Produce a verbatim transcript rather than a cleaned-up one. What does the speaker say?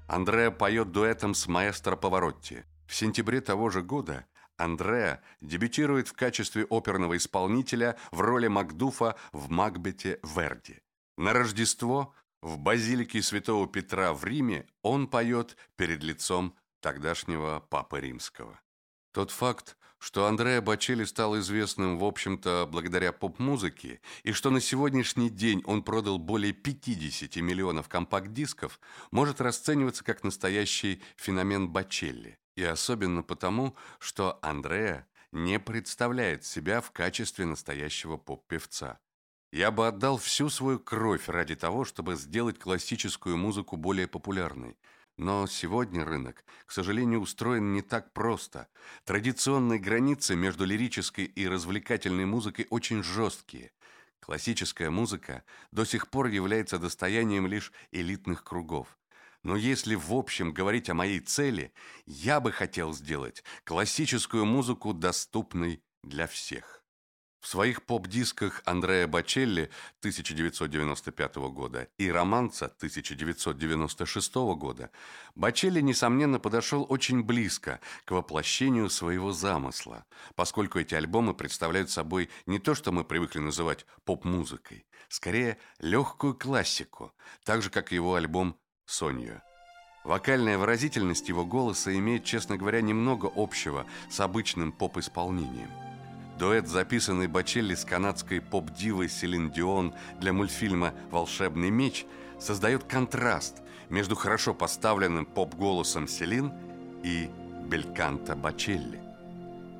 Андреа поет дуэтом с маэстро Паваротти. В сентябре того же года Андреа дебютирует в качестве оперного исполнителя в роли Макдуфа в «Макбете» Верди. На Рождество в базилике Святого Петра в Риме он поет перед лицом тогдашнего Папы Римского. Тот факт, что Андреа Бочелли стал известным, в общем-то, благодаря поп-музыке, и что на сегодняшний день он продал более пятидесяти миллионов компакт-дисков, может расцениваться как настоящий феномен Бочелли. И особенно потому, что Андреа не представляет себя в качестве настоящего поп-певца. Я бы отдал всю свою кровь ради того, чтобы сделать классическую музыку более популярной. Но сегодня рынок, к сожалению, устроен не так просто. Традиционные границы между лирической и развлекательной музыкой очень жесткие. Классическая музыка до сих пор является достоянием лишь элитных кругов. Но если в общем говорить о моей цели, я бы хотел сделать классическую музыку доступной для всех. В своих поп-дисках Андреа Бочелли тысяча девятьсот девяносто пятого года и «Романса» тысяча девятьсот девяносто шестого года Бочелли, несомненно, подошел очень близко к воплощению своего замысла, поскольку эти альбомы представляют собой не то, что мы привыкли называть поп-музыкой, скорее легкую классику, так же, как и его альбом «Сонья». Вокальная выразительность его голоса имеет, честно говоря, немного общего с обычным поп-исполнением. Дуэт, записанный Бочелли с канадской поп-дивой Селин Дион для мультфильма «Волшебный меч», создает контраст между хорошо поставленным поп-голосом Селин и бельканто Бочелли.